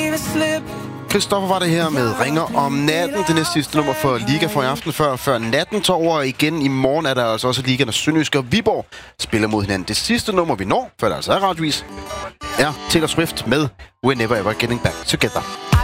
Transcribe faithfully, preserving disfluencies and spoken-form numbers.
Christoffer var det her med Ringer om natten. Det næste sidste nummer for Liga for i aften, før, før natten tager over igen. I morgen er der altså også Liga, når Sønderjyske og Viborg spiller mod hinanden. Det sidste nummer, vi når, før der altså er radiovis, er Taylor Swift med We're Never Ever Getting Back Together.